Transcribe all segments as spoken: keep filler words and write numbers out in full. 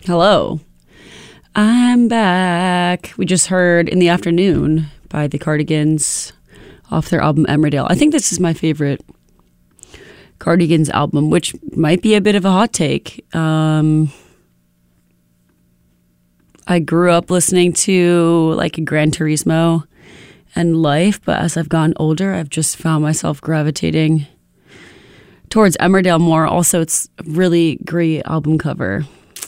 Hello. I'm back. We just heard In the Afternoon by the Cardigans off their album Emmerdale. I think this is my favorite Cardigans album, which might be a bit of a hot take. Um, I grew up listening to like Gran Turismo and Life, but as I've gotten older, I've just found myself gravitating towards Emmerdale more. Also, it's a really great album cover.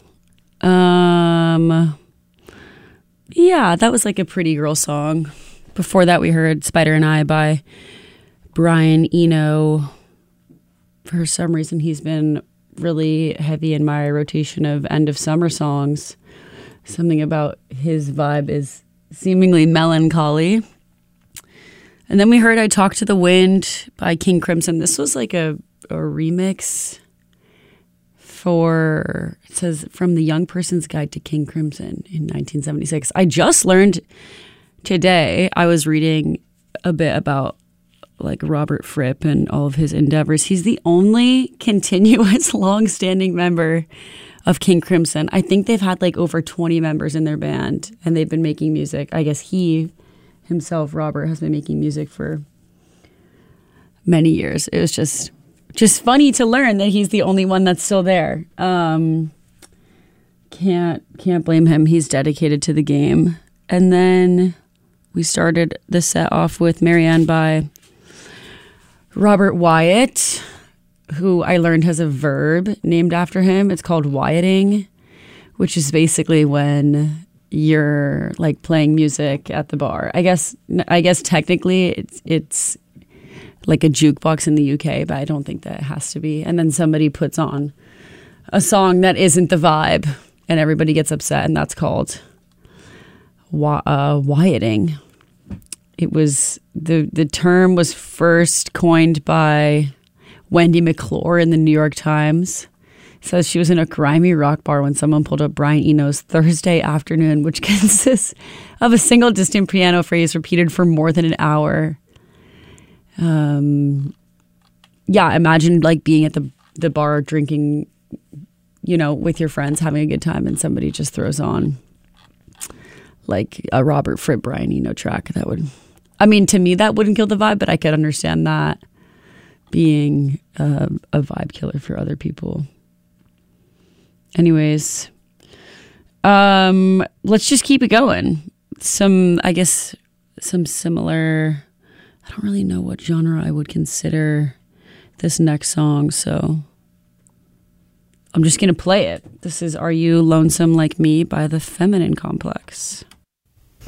Um, yeah, that was like a pretty girl song. Before that, we heard Spider and I by Brian Eno. For some reason, he's been really heavy in my rotation of end of summer songs. Something about his vibe is seemingly melancholy. And then we heard I Talk to the Wind by King Crimson. This was like a, a remix for, it says, From the Young Person's Guide to King Crimson in nineteen seventy-six. I just learned today, I was reading a bit about like Robert Fripp and all of his endeavors. He's the only continuous long-standing member of King Crimson. I think they've had like over twenty members in their band and they've been making music. I guess he himself, Robert, has been making music for many years. It was just just funny to learn that he's the only one that's still there. Um, can't can't blame him. He's dedicated to the game. And then we started the set off with Marianne by Robert Wyatt, who I learned has a verb named after him. It's called Wyatting, which is basically when you're like playing music at the bar. I guess I guess technically it's it's like a jukebox in the U K, but I don't think that it has to be. And then somebody puts on a song that isn't the vibe and everybody gets upset, and that's called wy- uh, Wyatting. It was the the term was first coined by Wendy McClure in the New York Times. It says she was in a grimy rock bar when someone pulled up Brian Eno's Thursday Afternoon, which consists of a single distant piano phrase repeated for more than an hour. Um, yeah, imagine like being at the the bar drinking, you know, with your friends, having a good time, and somebody just throws on like a Robert Fripp, Brian Eno track. That would, I mean, to me, that wouldn't kill the vibe, but I could understand that being uh, a vibe killer for other people. Anyways, um, let's just keep it going. Some, I guess, some similar, I don't really know what genre I would consider this next song, so I'm just going to play it. This is Are You Lonesome Like Me by The Feminine Complex.